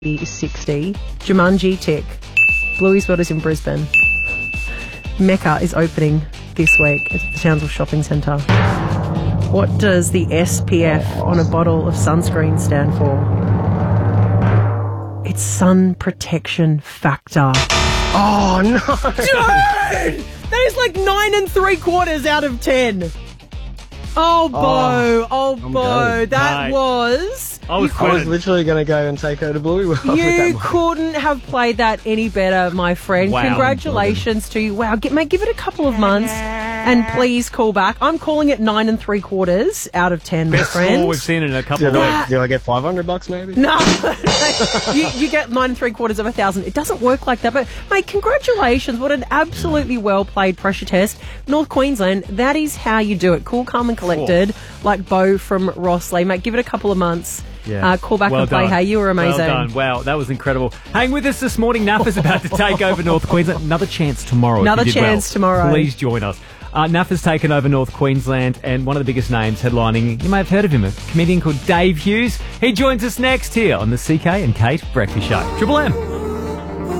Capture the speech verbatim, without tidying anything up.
is sixty. Jumanji Tech. Bluey's World is in Brisbane. Mecca is opening this week at the Townsville Shopping Centre. What does the S P F on a bottle of sunscreen stand for? It's sun protection factor. Oh, no. Dude! That is like nine and three quarters out of ten. Oh, Bo. Oh, I'm Bo. going. That Mate. was... I was, I was literally going to go and take her to Bluey World with that You one. couldn't have played that any better, my friend. Wow. Congratulations to you. Wow, get, mate, give it a couple of months and please call back. I'm calling it nine and three quarters out of ten, my best friend. score we've seen in a couple Do of I, weeks. do I get five hundred bucks maybe? No, you, you get nine and three quarters of a thousand. It doesn't work like that. But, mate, congratulations. What an absolutely well-played pressure test. North Queensland, that is how you do it. Cool, calm and collected, like Bo from Rossley. Mate, give it a couple of months. Yeah. Uh, call back Well and play. done. Hey, you were amazing. Well done. Wow, that was incredible. Hang with us this morning. N A F is about to take over North Queensland. Another chance tomorrow. if Another you did chance well. tomorrow. Please join us. Uh, N A F has taken over North Queensland, and one of the biggest names headlining, you may have heard of him, a comedian called Dave Hughes. He joins us next here on the C K and Kate Breakfast Show. Triple M.